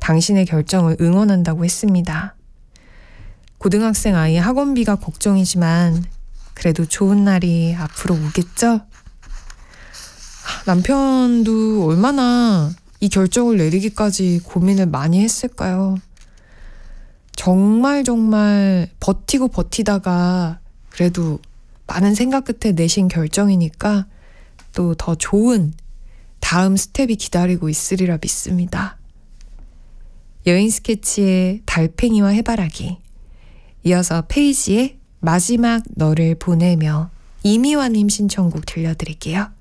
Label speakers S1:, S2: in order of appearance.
S1: 당신의 결정을 응원한다고 했습니다. 고등학생 아이의 학원비가 걱정이지만 그래도 좋은 날이 앞으로 오겠죠? 남편도 얼마나 이 결정을 내리기까지 고민을 많이 했을까요? 정말 버티고 버티다가 그래도 많은 생각 끝에 내신 결정이니까 또 더 좋은 다음 스텝이 기다리고 있으리라 믿습니다. 여인 스케치의 달팽이와 해바라기, 이어서 페이지의 마지막 너를 보내며 이미화님 신청곡 들려드릴게요.